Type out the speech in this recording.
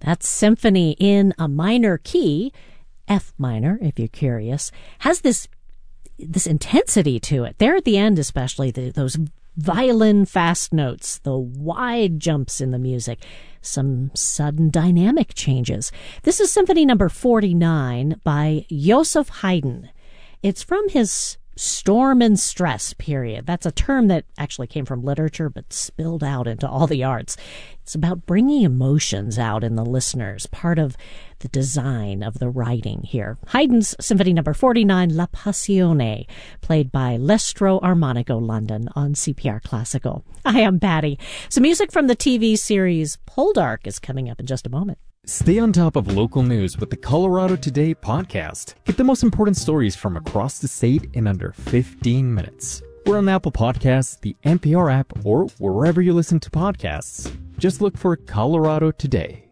That symphony in a minor key, F minor, if you're curious, has this intensity to it. There at the end, especially, those violin fast notes, the wide jumps in the music, some sudden dynamic changes. This is Symphony number 49 by Joseph Haydn. It's from his storm and stress period. That's a term that actually came from literature but spilled out into all the arts. It's about bringing emotions out in the listeners, part of the design of the writing here. Haydn's Symphony number 49, La Passione, played by L'Estro Armonico London on CPR Classical. I am Patty. Some music from the TV series Poldark is coming up in just a moment. Stay on top of local news with the Colorado Today podcast. Get the most important stories from across the state in under 15 minutes. We're on Apple Podcasts, the NPR app, or wherever you listen to podcasts. Just look for Colorado Today.